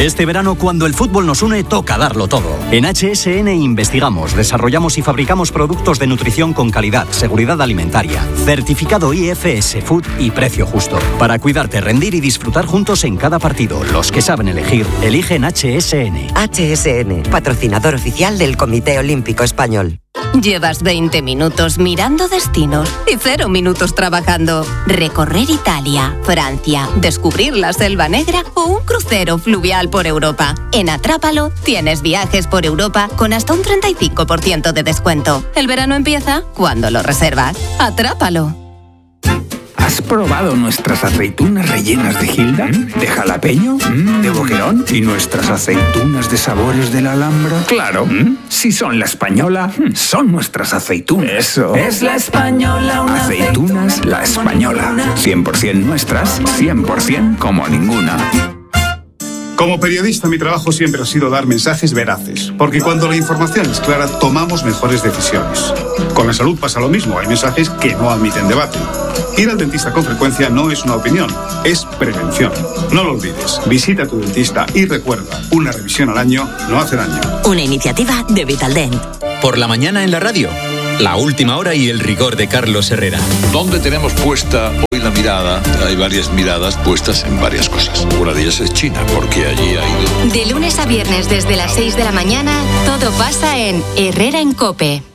Este verano, cuando el fútbol nos une, toca darlo todo. En HSN investigamos, desarrollamos y fabricamos productos de nutrición con calidad, seguridad alimentaria, certificado IFS Food y precio justo. Para cuidarte, rendir y disfrutar juntos en cada partido. Los que saben elegir, eligen HSN. HSN, patrocinador oficial del Comité Olímpico Español. Llevas 20 minutos mirando destinos y 0 minutos trabajando. Recorrer Italia, Francia, descubrir la Selva Negra o un crucero fluvial por Europa. En Atrápalo tienes viajes por Europa con hasta un 35% de descuento. El verano empieza cuando lo reservas. Atrápalo. ¿Has probado nuestras aceitunas rellenas de Gilda? ¿De jalapeño? ¿De boquerón? ¿Y nuestras aceitunas de sabores de la Alhambra? Claro. Si son la española, son nuestras aceitunas. Eso. Es la española, una aceitunas La Española. 100% nuestras, 100% como ninguna. Como periodista, mi trabajo siempre ha sido dar mensajes veraces, porque cuando la información es clara, tomamos mejores decisiones. Con la salud pasa lo mismo, hay mensajes que no admiten debate. Ir al dentista con frecuencia no es una opinión, es prevención. No lo olvides, visita a tu dentista y recuerda, una revisión al año no hace daño. Una iniciativa de Vitaldent. Por la mañana en la radio, la última hora y el rigor de Carlos Herrera. ¿Dónde tenemos puesta hoy la mirada? Hay varias miradas puestas en varias cosas. Una de ellas es China, porque allí ha ido. De lunes a viernes desde las 6 de la mañana, todo pasa en Herrera en COPE.